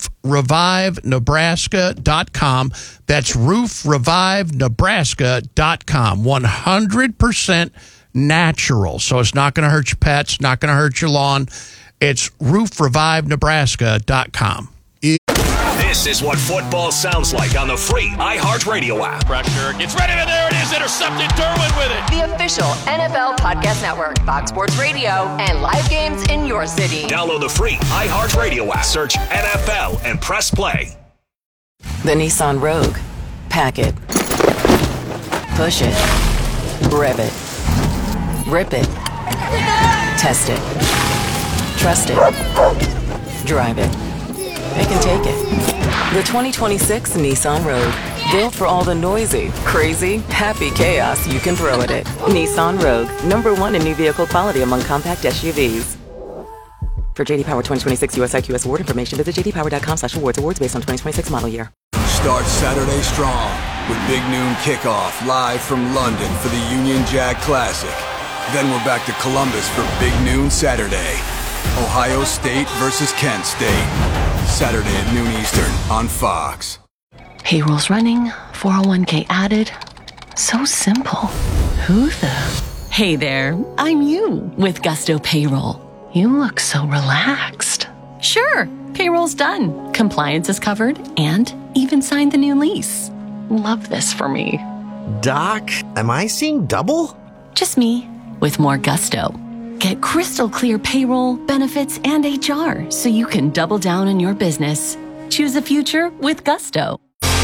roofrevivenebraska.com. That's roofrevivenebraska.com. 100% natural. So it's not going to hurt your pets, not going to hurt your lawn. It's roofrevivenebraska.com. This is what football sounds like on the free iHeartRadio app. Pressure gets ready, and there it is, intercepted. Derwin with it. The official NFL Podcast Network, Fox Sports Radio, and live games in your city. Download the free iHeartRadio app. Search NFL and press play. The Nissan Rogue. Pack it. Push it. Rev it. Rip it. Test it. Trust it. Drive it. They can take it. The 2026 Nissan Rogue. Built for all the noisy, crazy, happy chaos you can throw at it. Nissan Rogue. #1 in new vehicle quality among compact SUVs. For JD Power 2026 US IQS award information, visit jdpower.com/awards. Awards based on 2026 model year. Start Saturday strong with Big Noon Kickoff live from London for the Union Jack Classic. Then we're back to Columbus for Big Noon Saturday. Ohio State versus Kent State. Saturday at noon Eastern on Fox. Payroll's running, 401k added. So simple. Who the? Hey there, I'm you with Gusto Payroll. You look so relaxed. Sure, payroll's done. Compliance is covered and even signed the new lease. Love this for me. Doc, am I seeing double? Just me with more gusto. Get crystal clear payroll, benefits, and HR so you can double down on your business. Choose a future with Gusto.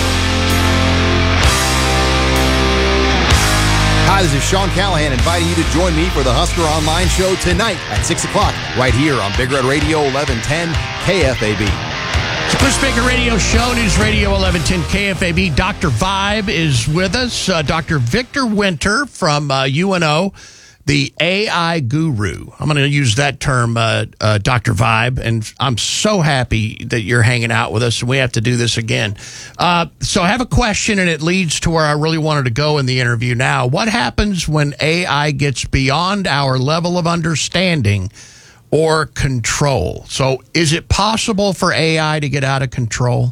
Hi, this is Sean Callahan inviting you to join me for the Husker Online Show tonight at 6 o'clock right here on Big Red Radio 1110 KFAB. It's the Chris Baker Radio Show, News Radio 1110 KFAB. Dr. Vibe is with us. Dr. Victor Winter from UNO. The AI guru. I'm going to use that term, Dr. Vibe, and I'm so happy that you're hanging out with us, and we have to do this again. So I have a question, and it leads to where I really wanted to go in the interview now. What happens when AI gets beyond our level of understanding or control? So is it possible for AI to get out of control?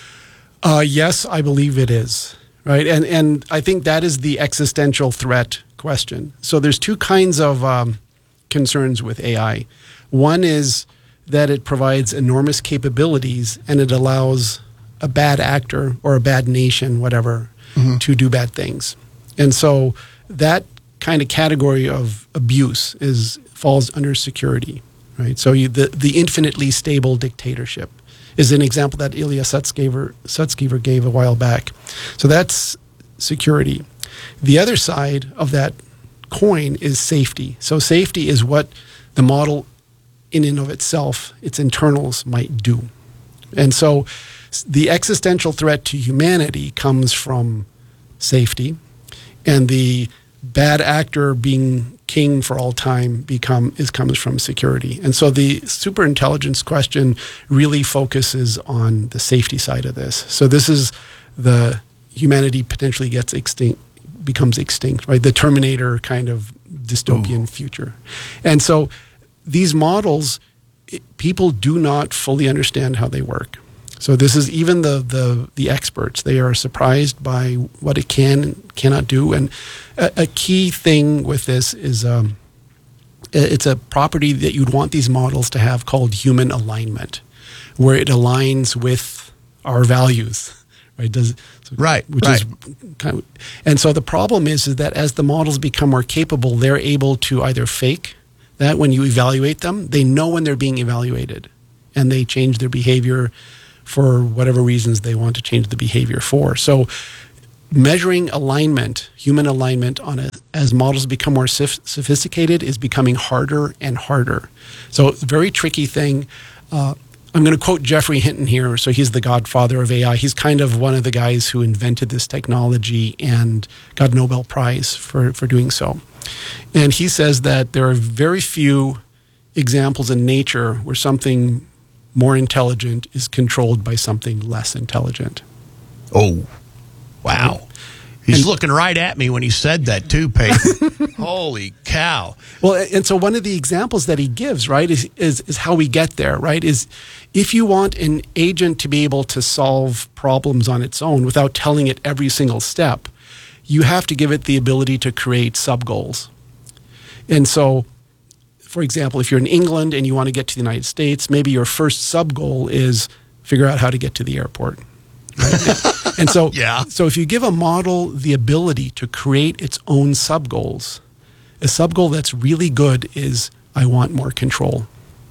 Yes, I believe it is. Right, and I think that is the existential threat question. So there's two kinds of concerns with AI. One is that it provides enormous capabilities and it allows a bad actor or a bad nation, whatever, to do bad things. And so that kind of category of abuse falls under security, right? So the infinitely stable dictatorship is an example that Ilya Sutskever gave a while back. So that's security. The other side of that coin is safety. So safety is what the model in and of itself, its internals might do. And so the existential threat to humanity comes from safety, and the bad actor being king for all time comes from security. And so the superintelligence question really focuses on the safety side of this. So this is the humanity potentially becomes extinct, right? The Terminator kind of dystopian future. And so these models, people do not fully understand how they work. So this is even the experts. They are surprised by what it can and cannot do. And a key thing with this is it's a property that you'd want these models to have called human alignment, where it aligns with our values, right? Which is kind of, and so the problem is that as the models become more capable, they're able to either fake that when you evaluate them, they know when they're being evaluated, and they change their behavior for whatever reasons they want to change the behavior for. So measuring alignment, human alignment as models become more sophisticated is becoming harder and harder. So it's a very tricky thing. I'm going to quote Geoffrey Hinton here. So he's the godfather of AI. He's kind of one of the guys who invented this technology and got a Nobel Prize for doing so. And he says that there are very few examples in nature where something more intelligent is controlled by something less intelligent. Oh, wow. He's looking right at me when he said that too, Peyton. Holy cow. Well, and so one of the examples that he gives, right, is how we get there, right, is if you want an agent to be able to solve problems on its own without telling it every single step, you have to give it the ability to create sub-goals. And so, for example, if you're in England and you want to get to the United States, maybe your first sub-goal is figure out how to get to the airport. Right? And so, so if you give a model the ability to create its own sub-goals, a sub-goal that's really good is, I want more control.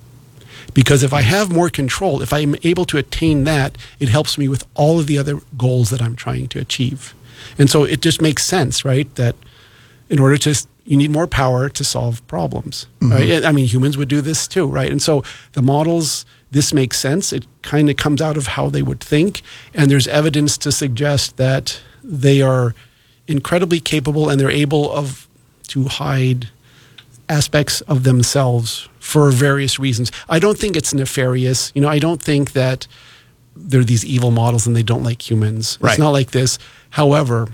Because if I have more control, if I'm able to attain that, it helps me with all of the other goals that I'm trying to achieve. And so it just makes sense, right, that in order to, you need more power to solve problems, right? I mean, humans would do this too, right? And so the models, this makes sense. It kind of comes out of how they would think. And there's evidence to suggest that they are incredibly capable and they're able to hide aspects of themselves for various reasons. I don't think it's nefarious. I don't think that they're these evil models and they don't like humans. Right. It's not like this. However,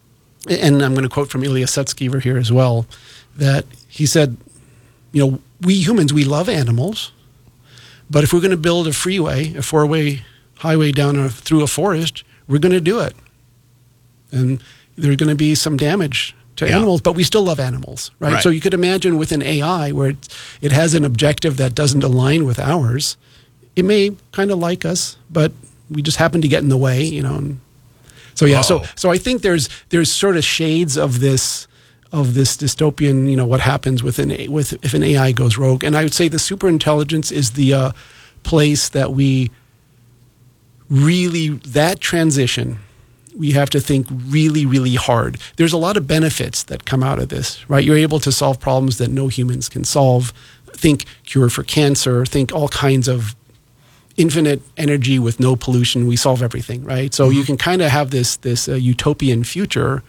and I'm going to quote from Ilya Sutskever here as well, that he said, we humans, we love animals, but if we're going to build a freeway, a four-way highway down through a forest, we're going to do it. And there's going to be some damage to animals, but we still love animals, right? So you could imagine with an AI where it has an objective that doesn't align with ours, it may kind of like us, but we just happen to get in the way, So so I think there's sort of shades of this dystopian, what happens if an AI goes rogue. And I would say the superintelligence is the place that we really, that transition, we have to think really, really hard. There's a lot of benefits that come out of this, right? You're able to solve problems that no humans can solve. Think cure for cancer, think all kinds of infinite energy with no pollution. We solve everything, right? So you can kind of have this utopian future,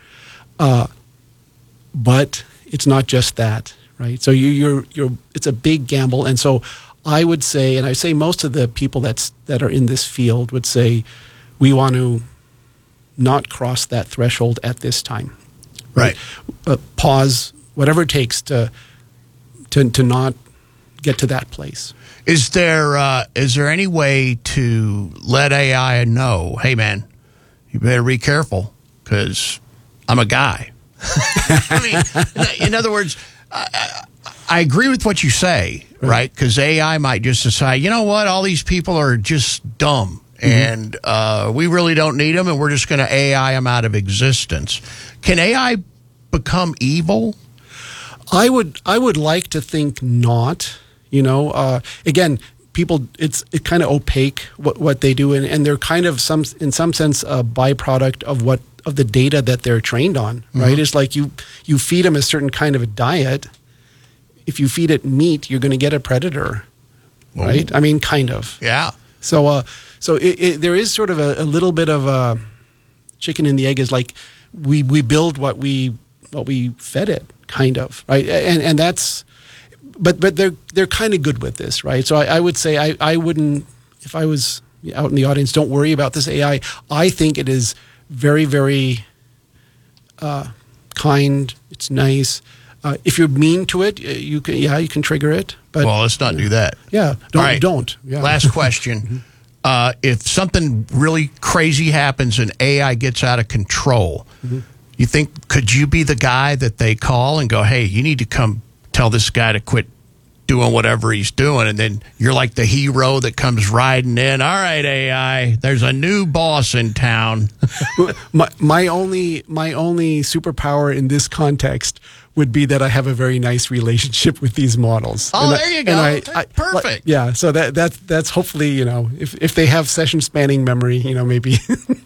but it's not just that, right? So it's a big gamble. And so I would say, and I say most of the people that are in this field would say, we want to not cross that threshold at this time, right? Pause, whatever it takes to not get to that place. Is there any way to let AI know, hey man, you better be careful because I'm a guy? I mean, in other words, I agree with what you say, right? Because AI might just decide, you know what, all these people are just dumb. And we really don't need them, and we're just going to AI them out of existence. Can AI become evil? I would like to think not. Again, people, it's kind of opaque what they do, and they're kind of in some sense a byproduct of the data that they're trained on. Right? It's like you feed them a certain kind of a diet. If you feed it meat, you're going to get a predator. Right? I mean, kind of. Yeah. So there is sort of a little bit of a chicken and the egg, is like we build what we fed it, kind of, right? And that's, but they're kind of good with this, right? So I would say I wouldn't, if I was out in the audience, don't worry about this AI. I think it is very, very kind. It's nice. If you're mean to it, you can trigger it. But well, let's not do that. Yeah, don't. Yeah. Last question. If something really crazy happens and AI gets out of control, you think, could you be the guy that they call and go, hey, you need to come tell this guy to quit doing whatever he's doing, and then you're like the hero that comes riding in. All right, AI, there's a new boss in town. my only superpower in this context would be that I have a very nice relationship with these models. Oh, there you go. Perfect. Yeah, so that's hopefully, if they have session spanning memory, maybe.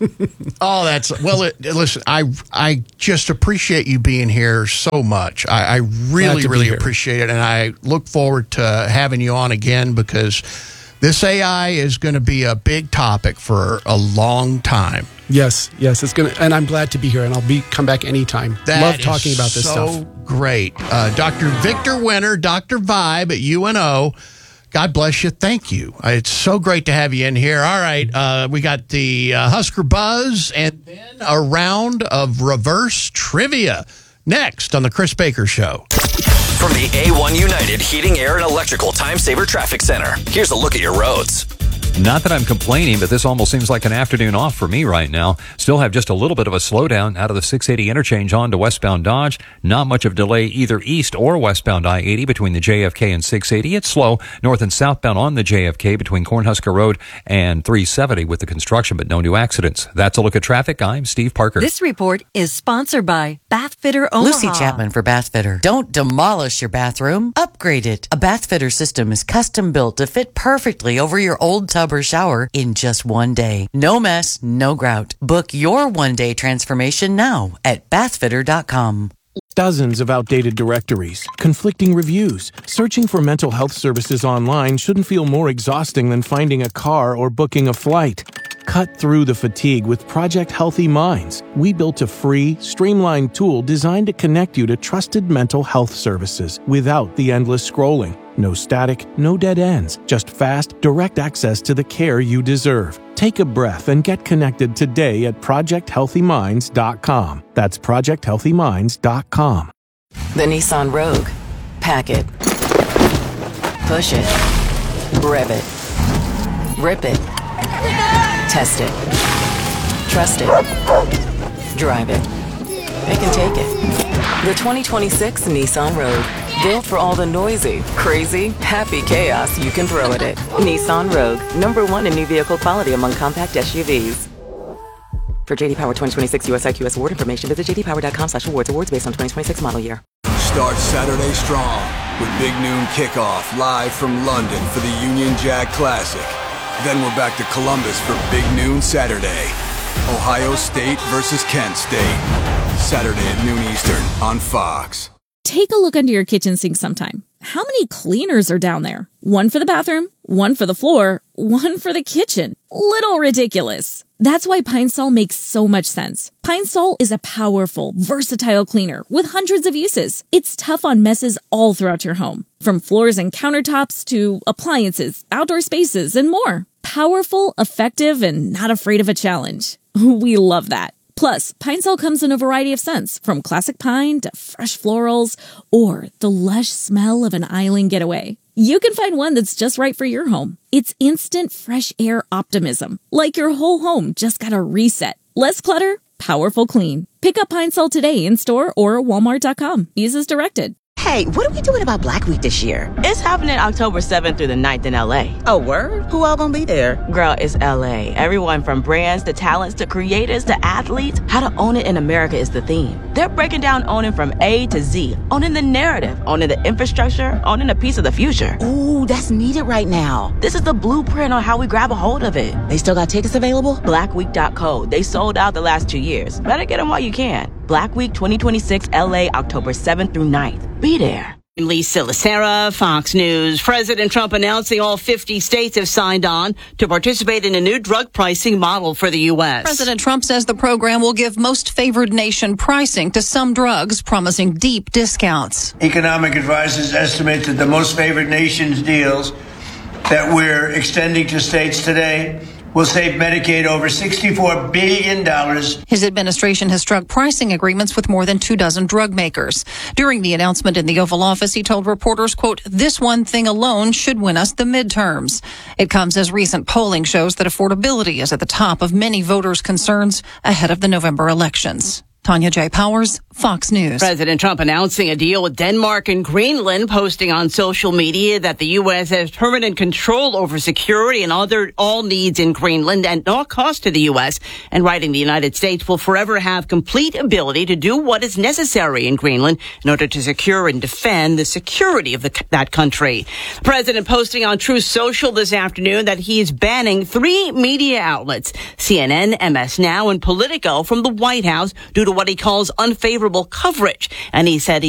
Oh, listen, I just appreciate you being here so much. I really appreciate it, and I look forward to having you on again, because this AI is going to be a big topic for a long time. Yes, it's going to, and I'm glad to be here, and I'll come back anytime. Love talking about this stuff. So great. Dr. Victor Winter, Dr. Vibe at UNO. God bless you. Thank you. It's so great to have you in here. All right. We got the Husker Buzz and then a round of reverse trivia next on the Chris Baker Show. From the A1 United Heating, Air, and Electrical Time Saver Traffic Center, here's a look at your roads. Not that I'm complaining, but this almost seems like an afternoon off for me right now. Still have just a little bit of a slowdown out of the 680 interchange on to westbound Dodge. Not much of a delay either east or westbound I-80 between the JFK and 680. It's slow north and southbound on the JFK between Cornhusker Road and 370 with the construction, but no new accidents. That's a look at traffic. I'm Steve Parker. This report is sponsored by Bath Fitter Omaha. Lucy Chapman for Bath Fitter. Don't demolish your bathroom. Upgrade it. A Bath Fitter system is custom built to fit perfectly over your old tub or shower in just one day. No mess, no grout. Book your one-day transformation now at bathfitter.com. Dozens of outdated directories, conflicting reviews. Searching for mental health services online shouldn't feel more exhausting than finding a car or booking a flight. Cut through the fatigue with Project Healthy Minds. We built a free, streamlined tool designed to connect you to trusted mental health services without the endless scrolling. No static, no dead ends, just fast, direct access to the care you deserve. Take a breath and get connected today at ProjectHealthyMinds.com. That's ProjectHealthyMinds.com. The Nissan Rogue. Pack it. Push it. Rev it. Rip it. Test it. Trust it. Drive it. They can take it. The 2026 Nissan Rogue. Built for all the noisy, crazy, happy chaos you can throw at it. Nissan Rogue. #1 in new vehicle quality among compact SUVs. For JD Power 2026 US IQS award information, visit jdpower.com/awards. Awards based on 2026 model year. Start Saturday strong with Big Noon Kickoff live from London for the Union Jack Classic. Then we're back to Columbus for Big Noon Saturday. Ohio State versus Kent State. Saturday at noon Eastern on Fox. Take a look under your kitchen sink sometime. How many cleaners are down there? One for the bathroom, one for the floor, one for the kitchen. Little ridiculous. That's why Pine Sol makes so much sense. Pine Sol is a powerful, versatile cleaner with hundreds of uses. It's tough on messes all throughout your home, from floors and countertops to appliances, outdoor spaces, and more. Powerful, effective, and not afraid of a challenge. We love that. Plus, Pine Sol comes in a variety of scents, from classic pine to fresh florals, or the lush smell of an island getaway. You can find one that's just right for your home. It's instant fresh air optimism, like your whole home just got a reset. Less clutter, powerful clean. Pick up Pine Sol today in store or walmart.com. Use as directed. Hey, what are we doing about Black Week this year? It's happening October 7th through the 9th in LA. Oh, word? Who all gonna be there? Girl, it's LA. Everyone from brands to talents to creators to athletes. How to own it in America is the theme. They're breaking down owning from A to Z. Owning the narrative, owning the infrastructure, owning a piece of the future. Ooh, that's needed right now. This is the blueprint on how we grab a hold of it. They still got tickets available? Blackweek.co. They sold out the last 2 years. Better get them while you can. Black Week 2026 LA, October 7th through 9th. Be there. Lisa Lacera, Fox News. President Trump announcing all 50 states have signed on to participate in a new drug pricing model for the U.S. President Trump says the program will give most favored nation pricing to some drugs, promising deep discounts. Economic advisors estimate that the most favored nations deals that we're extending to states today will save Medicaid over $64 billion. His administration has struck pricing agreements with more than 24 drug makers. During the announcement in the Oval Office, he told reporters, quote, "This one thing alone should win us the midterms." It comes as recent polling shows that affordability is at the top of many voters' concerns ahead of the November elections. Tanya J. Powers, Fox News. President Trump announcing a deal with Denmark and Greenland, posting on social media that the U.S. has permanent control over security and all needs in Greenland at no cost to the U.S., and writing the United States will forever have complete ability to do what is necessary in Greenland in order to secure and defend the security of that country. The president posting on Truth Social this afternoon that he is banning 3 media outlets, CNN, MS Now, and Politico, from the White House due to what he calls unfavorable coverage. And he said